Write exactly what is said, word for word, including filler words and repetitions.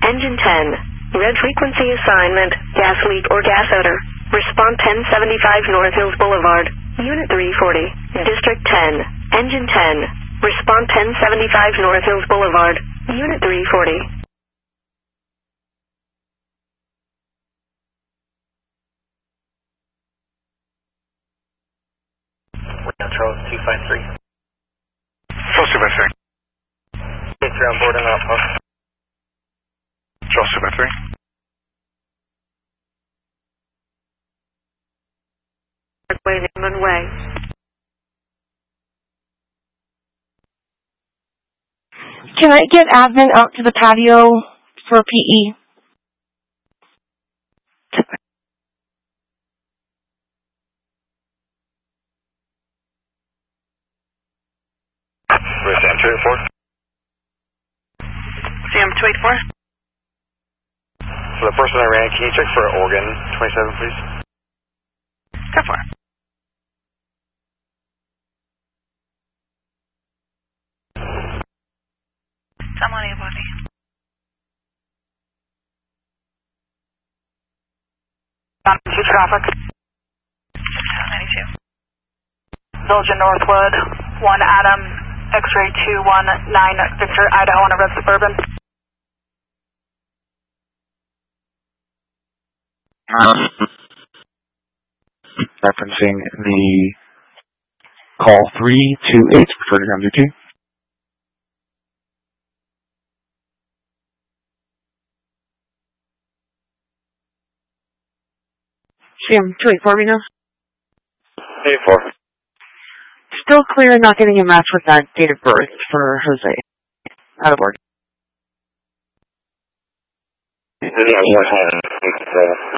Engine ten. Red frequency assignment, gas leak or gas odor. Respond ten seventy-five North Hills Boulevard, Unit three forty. District ten. Engine ten. Respond ten seventy-five North Hills Boulevard, Unit three forty. Charles two five three. Charles two five three. It's around board and outpost. Charles two five three. Way Newman Way. Can I get admin out to the patio for P E? Where's Sam two eighty-four? Sam two eighty-four? For the person I ran, can you check for Oregon twenty-seven, please? Go for it. I'm on anybody. Um, two traffic. ninety-two. Village Northwood, one Adam, X-ray two one nine Victor, Idaho on a red Suburban. Um, referencing the call three two eight, referring to number two. Sam, two eighty-four, Reno. eighty-four. Still clear, not getting a match with that date of birth for Jose. Out of order. Yeah,